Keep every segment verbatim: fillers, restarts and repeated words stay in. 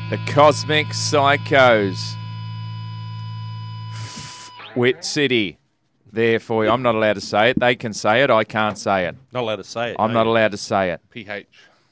The Cosmic Psychos. Wit City. There for you. I'm not allowed to say it. They can say it. I can't say it. Not allowed to say it. I'm no. not allowed to say it. P H.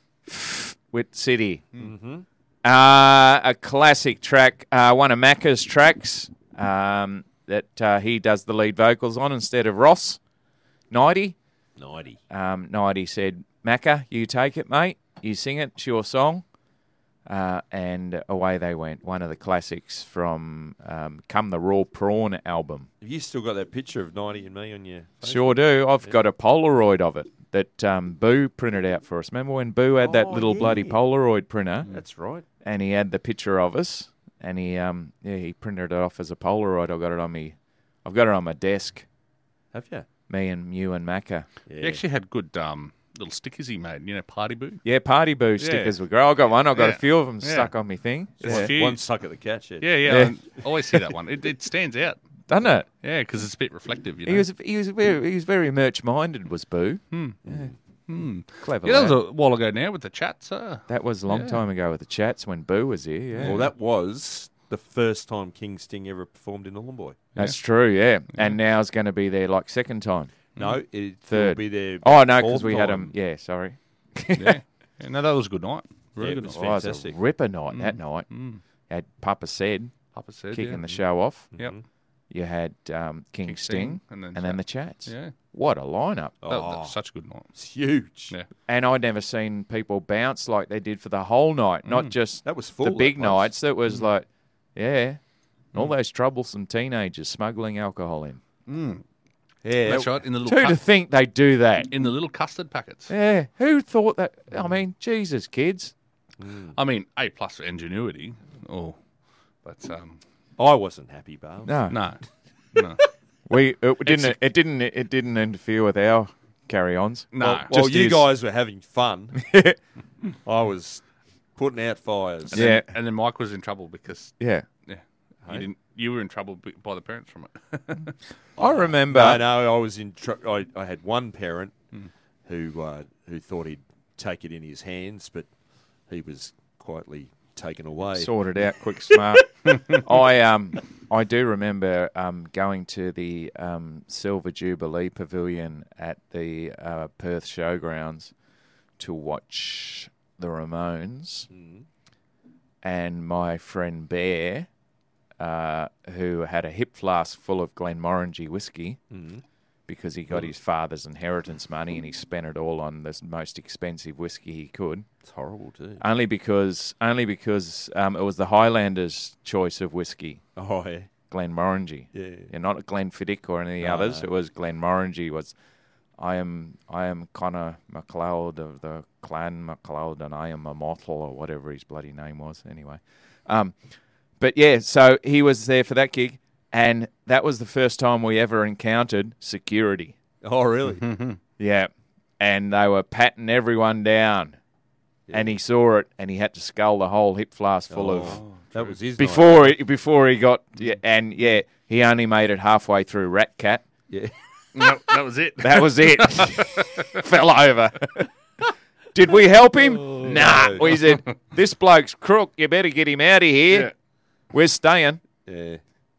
Wit City. Mm-hmm. Uh, a classic track. Uh, one of Macca's tracks um, that uh, he does the lead vocals on instead of Ross. ninety. ninety. Um, ninety said, Macca, you take it, mate. You sing it. It's your song. Uh, and away they went. One of the classics from um, Come the Raw Prawn album. Have you still got that picture of ninety and me on your Facebook? Sure do. I've Yeah. got a Polaroid of it that um, Boo printed out for us. Remember when Boo had that Oh, little yeah. bloody Polaroid printer? That's right. And he had the picture of us, and he um yeah he printed it off as a Polaroid. I got it on me, I've got it on my desk. Have you? Me and you and Macca. Yeah. He actually had good um, little stickers he made, you know, Party Boo. Yeah, Party Boo stickers were great. I got one. I got Yeah. a few of them Yeah. stuck on me thing. There's Yeah. a few. One stuck at the cat shed. Yeah, yeah. Yeah. I always see that one. It, it stands out. Doesn't it? Yeah, because it's a bit reflective, you know. He was he was very he was very merch minded. Was Boo? Hmm. Yeah. Hmm. Clever. Yeah, that was lad. a while ago now with the chats. Uh, That was a long Yeah. time ago with the chats when Boo was here. Yeah, Well, that was the first time King Sting ever performed in Ullenboy. that's true. Yeah, and now it's going to be there like second time. No, it will Third. be there. Oh no, because fourth we had time. him. Yeah, sorry. yeah. yeah. No, that was a good night. Really Yeah, good it was night. Oh, it was a fantastic. ripper night that night. Mm. Had Papa said Papa said, kicking yeah. the show off. Yep. Mhm. You had um, King, King Sting, and then and then the Chat. chats. Yeah. What a lineup! Oh, That, that was such a good night. it's huge. Yeah. And I'd never seen people bounce like they did for the whole night, not Mm. just That was full. the that big place. nights. That was like, yeah, and all those troublesome teenagers smuggling alcohol in. Mm. Yeah. That's right. In the little Who to cu- think they do that? in the little custard packets. Yeah, who thought that? I mean, Jesus, kids. Mm. I mean, A plus for ingenuity. Oh, but um, I wasn't happy, Bale. No, no, no, we it didn't. It's- It didn't. It didn't interfere with our carry-ons. no. Well, while Just you his. guys were having fun, I was putting out fires. And Yeah. then, and then Mike was in trouble because Yeah, yeah, Hey? you didn't. You were in trouble b- by the parents from it. I remember. No, no, I was in. Tr- I, I had one parent Hmm. who uh, who thought he'd take it in his hands, but he was quietly taken away. Sorted out quick, smart. I um I do remember um going to the um Silver Jubilee Pavilion at the uh, Perth Showgrounds to watch the Ramones, Mm. and my friend Bear, uh, who had a hip flask full of Glenmorangie whiskey Mm. because he got his father's inheritance money and he spent it all on the most expensive whiskey he could. It's horrible too. Only because, only because um, it was the Highlanders' choice of whiskey, Oh yeah, Glenmorangie. yeah. Yeah, not Glenfiddich or any of the No, others. no. It was Glenmorangie. Was I am I am Connor MacLeod of the Clan MacLeod, and I am a mortal or whatever his bloody name was. Anyway, um, but yeah, so he was there for that gig, and that was the first time we ever encountered security. Oh really? Yeah, and they were patting everyone down. Yeah. And he saw it, and he had to scull the whole hip flask full Oh, of that was his before he, before he got yeah, and yeah, he only made it halfway through Rat Cat. night. no, that was it. That was it. Fell over. Did we help him? Oh, nah. no. We said, this bloke's crook. You better get him out of here. Yeah. We're staying. Yeah.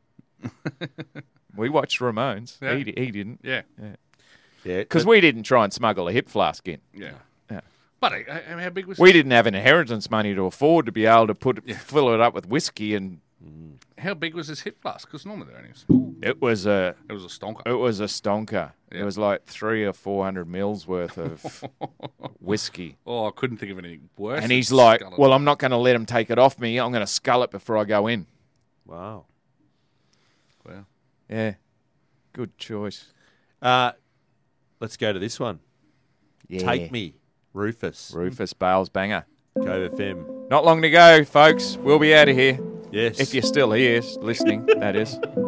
We watched Ramones. Yeah. He, he didn't. Yeah, Yeah. Because we didn't try and smuggle a hip flask in. yeah. Yeah. But uh, uh, how big was We it? didn't have inheritance money to afford to be able to put fill it up with whiskey, and How big was this hip flask? Because normally they're only small. it was a It was a stonker. it was a stonker. It Yeah. was like three or four hundred mils worth of whiskey. Oh, I couldn't think of anything worse. And than he's like, sculling. well, I'm not going to let him take it off me. I'm going to scull it before I go in. Wow. Well, Yeah. Good choice. Uh, let's go to this one. Yeah. Take Me, Rufus, Rufus Bales Banger. Cove F M. Not long to go, folks. We'll be out of here. Yes. If you're still here, listening, that is.